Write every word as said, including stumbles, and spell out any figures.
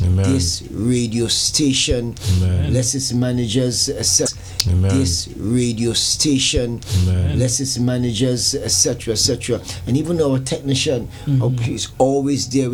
Amen. this radio station. Amen. Bless its managers, et cetera. Amen. This radio station. Amen. Bless its managers, et cetera, et cetera. And even our technician, Mhm. oh, he's always there